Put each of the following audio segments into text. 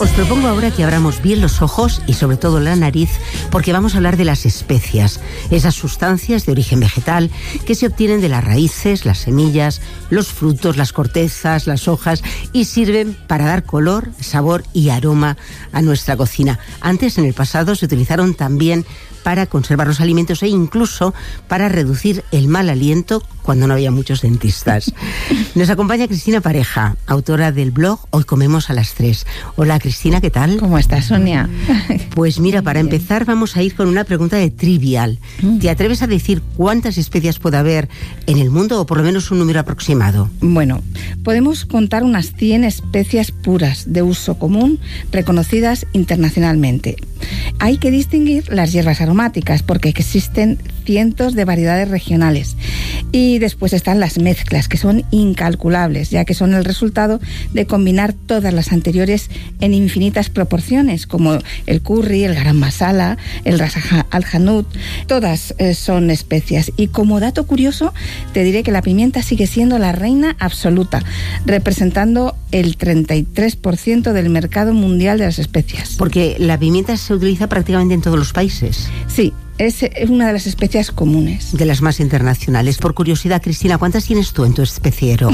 Os propongo ahora que abramos bien los ojos y sobre todo la nariz, porque vamos a hablar de las especias, esas sustancias de origen vegetal que se obtienen de las raíces, las semillas, los frutos, las cortezas, las hojas y sirven para dar color, sabor y aroma a nuestra cocina. Antes, en el pasado, se utilizaron también para conservar los alimentos e incluso para reducir el mal aliento cuando no había muchos dentistas. Nos acompaña Cristina Pareja, autora del blog Hoy Comemos a las 3. Hola Cristina, ¿qué tal? ¿Cómo estás, Sonia? Pues mira, para empezar vamos a ir con una pregunta de trivial. ¿Te atreves a decir cuántas especias puede haber en el mundo o por lo menos un número aproximado? Bueno, podemos contar unas 100 especias puras de uso común reconocidas internacionalmente. Hay que distinguir las hierbas aromáticas porque existen cientos de variedades regionales. Y después están las mezclas, que son incalculables, ya que son el resultado de combinar todas las anteriores en infinitas proporciones, como el curry, el garam masala, el ras al hanout, todas son especias. Y como dato curioso, te diré que la pimienta sigue siendo la reina absoluta, representando el 33% del mercado mundial de las especias. Porque la pimienta se utiliza prácticamente en todos los países. Sí. Es una de las especias comunes. De las más internacionales. Por curiosidad, Cristina, ¿cuántas tienes tú en tu especiero?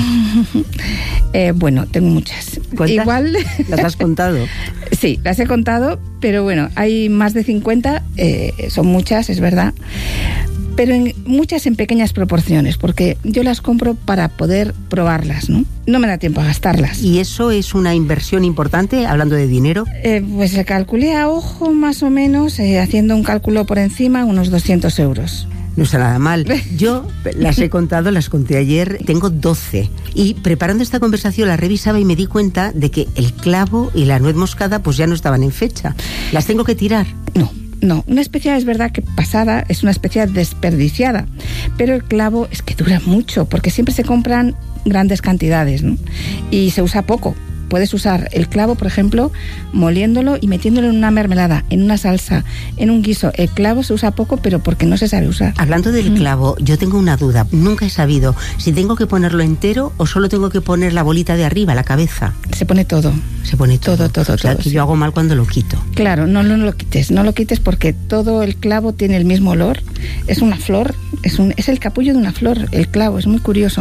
Bueno, tengo muchas. ¿Cuántas? Igual... ¿Las has contado? Sí, las he contado, pero bueno, hay más de 50, son muchas, es verdad. Pero muchas en pequeñas proporciones, porque yo las compro para poder probarlas, ¿no? No me da tiempo a gastarlas. ¿Y eso es una inversión importante, hablando de dinero? Pues le calculé a ojo, más o menos, haciendo un cálculo por encima, unos 200 euros. No está nada mal. Yo las he contado, las conté ayer, tengo 12. Y preparando esta conversación la revisaba y me di cuenta de que el clavo y la nuez moscada pues ya no estaban en fecha. ¿Las tengo que tirar? No, una especia es verdad que pasada es una especia desperdiciada, pero el clavo es que dura mucho porque siempre se compran grandes cantidades, ¿no? Y se usa poco. Puedes usar el clavo, por ejemplo, moliéndolo y metiéndolo en una mermelada, en una salsa, en un guiso. El clavo se usa poco, pero porque no se sabe usar. Hablando del clavo, yo tengo una duda. Nunca he sabido si tengo que ponerlo entero o solo tengo que poner la bolita de arriba, la cabeza. Se pone todo. Se pone todo. O sea, que sí. yo hago mal cuando lo quito. Claro, no lo quites porque todo el clavo tiene el mismo olor. Es una flor, es el capullo de una flor, el clavo, es muy curioso.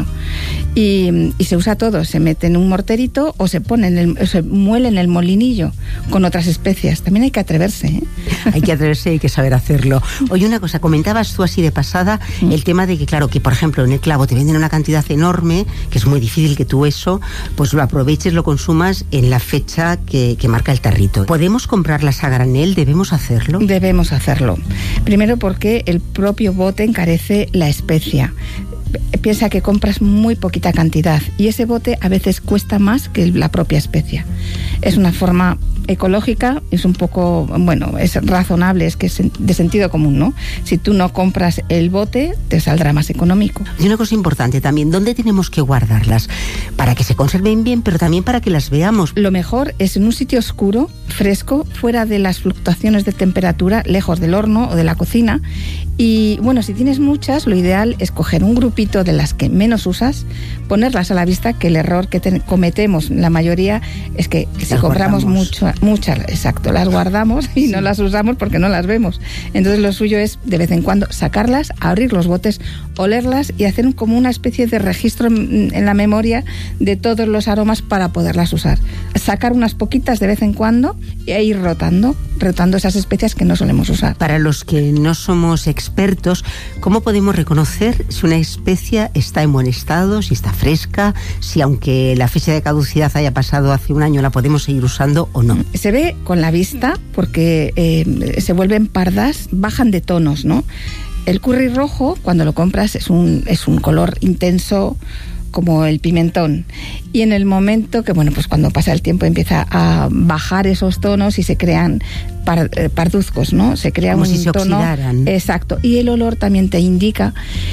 Y se usa todo, se mete en un morterito o se muele en el molinillo con otras especias. También hay que atreverse, ¿eh? Hay que atreverse y hay que saber hacerlo. Oye, una cosa, comentabas tú así de pasada el tema de que, claro, que por ejemplo en el clavo te venden una cantidad enorme, que es muy difícil que tú eso, pues lo aproveches, lo consumas en la fecha que marca el tarrito. ¿Podemos comprarlas a granel? ¿Debemos hacerlo? Debemos hacerlo. Primero porque el propio bote encarece la especia. Piensa que compras muy poquita cantidad y ese bote a veces cuesta más que la propia especia. Es una forma ecológica, es un poco, bueno, es razonable, es que es de sentido común, ¿no? Si tú no compras el bote, te saldrá más económico. Y una cosa importante también, ¿dónde tenemos que guardarlas? Para que se conserven bien, pero también para que las veamos. Lo mejor es en un sitio oscuro, fresco, fuera de las fluctuaciones de temperatura, lejos del horno o de la cocina. Y bueno, si tienes muchas, lo ideal es coger un grupito de las que menos usas, ponerlas a la vista, que el error que cometemos la mayoría es que si compramos muchas, exacto, las guardamos y no las usamos porque no las vemos. Entonces lo suyo es de vez en cuando sacarlas, abrir los botes, olerlas y hacer como una especie de registro en la memoria de todos los aromas para poderlas usar. Sacar unas poquitas de vez en cuando e ir rotando esas especias que no solemos usar. Para los que no somos expertos, ¿cómo podemos reconocer si una especia está en buen estado, si está fresca, si aunque la fecha de caducidad haya pasado hace un año la podemos seguir usando o no? Se ve con la vista porque se vuelven pardas, bajan de tonos, ¿no? El curry rojo, cuando lo compras, es un color intenso como el pimentón. Y en el momento que, bueno, pues cuando pasa el tiempo empieza a bajar esos tonos y se crean parduzcos, ¿no? Se crea como un si se tono. Oxidaran. Exacto. Y el olor también te indica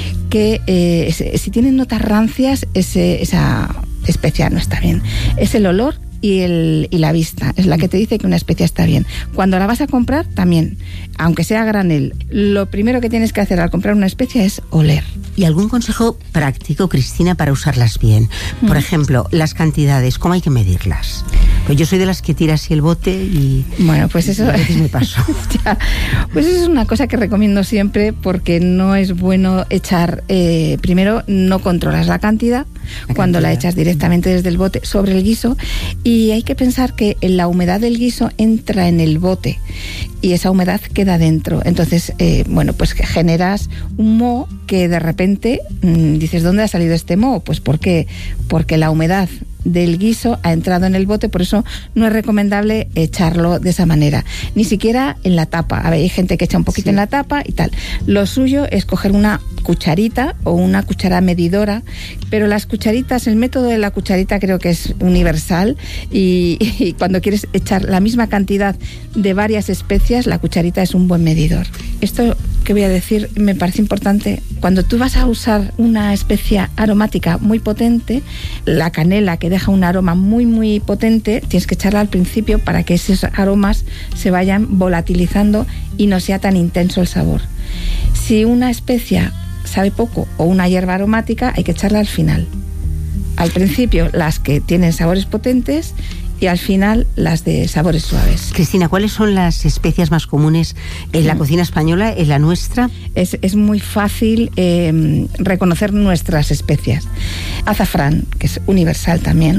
que si tienen notas rancias, esa especia no está bien. Es el olor y la vista. Es la que te dice que una especia está bien. Cuando la vas a comprar, también, aunque sea a granel, lo primero que tienes que hacer al comprar una especia es oler. ¿Y algún consejo práctico, Cristina, para usarlas bien? Por ejemplo, las cantidades, ¿cómo hay que medirlas? Pues yo soy de las que tira así el bote y... Bueno, pues eso... A veces me paso. Ya, pues eso es una cosa que recomiendo siempre, porque no es bueno echar... primero, no controlas la cantidad cuando la echas directamente desde el bote sobre el guiso, y hay que pensar que la humedad del guiso entra en el bote y esa humedad queda dentro. Entonces, bueno, pues generas un moho que de repente dices, ¿dónde ha salido este moho? Pues porque la humedad del guiso ha entrado en el bote, por eso no es recomendable echarlo de esa manera, ni siquiera en la tapa. A ver, hay gente que echa un poquito en la tapa y tal. Lo suyo es coger una cucharita o una cuchara medidora, pero las cucharitas, el método de la cucharita creo que es universal, y cuando quieres echar la misma cantidad de varias especias, la cucharita es un buen medidor. Esto que voy a decir me parece importante. Cuando tú vas a usar una especia aromática muy potente, la canela, que deja un aroma muy muy potente, tienes que echarla al principio para que esos aromas se vayan volatilizando y no sea tan intenso el sabor. Si una especia sabe poco o una hierba aromática, hay que echarla al final. Al principio las que tienen sabores potentes y al final las de sabores suaves. Cristina, ¿cuáles son las especias más comunes en la cocina española, en la nuestra? Es muy fácil reconocer nuestras especias. Azafrán, que es universal también,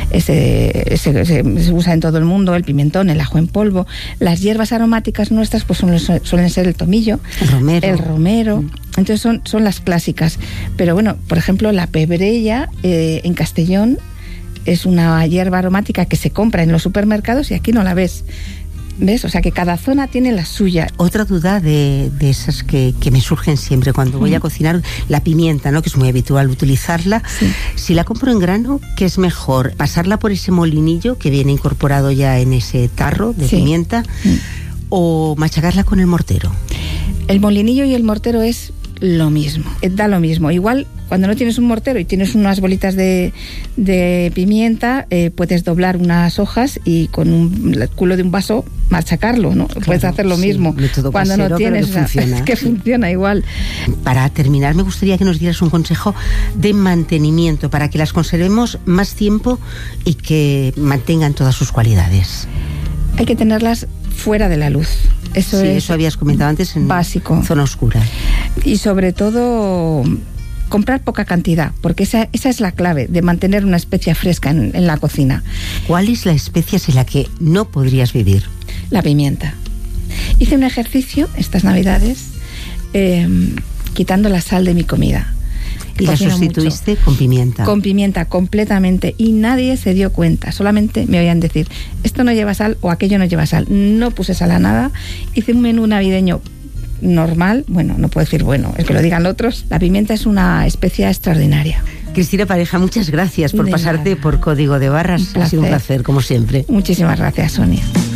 se usa en todo el mundo, el pimentón, el ajo en polvo. Las hierbas aromáticas nuestras pues suelen ser el tomillo, el romero. Entonces son las clásicas. Pero bueno, por ejemplo, la pebrella en Castellón es una hierba aromática que se compra en los supermercados y aquí no la ves. ¿Ves? O sea que cada zona tiene la suya. Otra duda de esas que me surgen siempre cuando voy a cocinar, la pimienta, ¿no? Que es muy habitual utilizarla. Sí. Si la compro en grano, ¿qué es mejor? ¿Pasarla por ese molinillo que viene incorporado ya en ese tarro de pimienta? ¿O machacarla con el mortero? El molinillo y el mortero es lo mismo, da lo mismo. Igual cuando no tienes un mortero y tienes unas bolitas de pimienta, puedes doblar unas hojas y con el culo de un vaso machacarlo, ¿no? Claro, puedes hacer lo mismo. Cuando no tienes, que funciona igual. Para terminar, me gustaría que nos dieras un consejo de mantenimiento para que las conservemos más tiempo y que mantengan todas sus cualidades. Hay que tenerlas fuera de la luz. Eso habías comentado antes, en básico. Zona oscura. Y sobre todo comprar poca cantidad, porque esa es la clave de mantener una especia fresca en la cocina. ¿Cuál es la especia sin la que no podrías vivir? La pimienta. Hice un ejercicio estas Navidades quitando la sal de mi comida. ¿Y la sustituiste con pimienta? Con pimienta, completamente. Y nadie se dio cuenta. Solamente me oían decir, esto no lleva sal o aquello no lleva sal. No puse sal a nada. Hice un menú navideño normal. Bueno, no puedo decir bueno, es que lo digan otros. La pimienta es una especia extraordinaria. Cristina Pareja, muchas gracias por pasarte por Código de Barras. Ha sido un placer, como siempre. Muchísimas gracias, Sonia.